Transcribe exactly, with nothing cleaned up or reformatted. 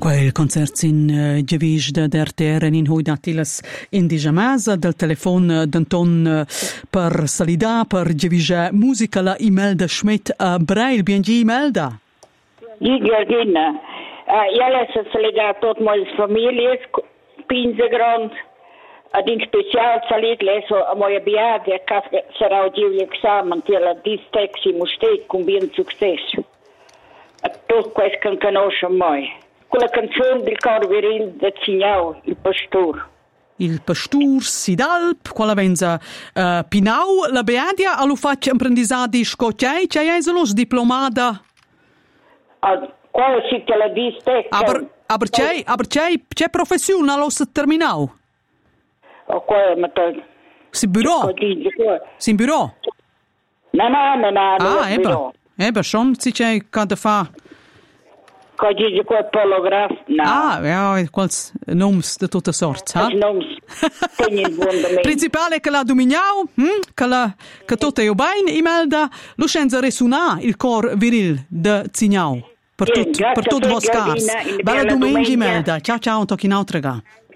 Quel concert in uh, Giavisch d'R T R in hui datilas in Digiamasa del telefon d'Anton uh, per salida per Giavisch musica la Imelda Schmidt a Breil. Biengi Imelda. Gi Georgina. Uh, ela se salida tot mois famílias, pinze grond, ad in special salit leso a moja biade ca sarà oggi l'examen tela distexi mustet con bien successo. A tot quest che conosce mai. Quella canzone del coro viril da Cignau, il pastor. Il pastor Sidalp, quella venza uh, Pinau, la Beadia, allo faccia apprendisati scocciai, c'è esolos diplomata? Ah, quella si te la diste? Aber, aber c'è, aber c'è, c'è professione allo terminau? O quella, ma te... Si bureau? Si bureau? No, no, no, no, ah, eba, eba, schon si c'è cada fa... Kaj dice quel polograf? No. Ah, ja, quals noms de tutte sorts, ha? Noms. Tegni buon da me. Principale che la dominau, hm? Che la che tutte io bain Imelda, lo scenza resuna il cor viril de Cignau. Per tut, per tut vos cars. Bella domenica Imelda. Ciao ciao, un tocchi in altra ga.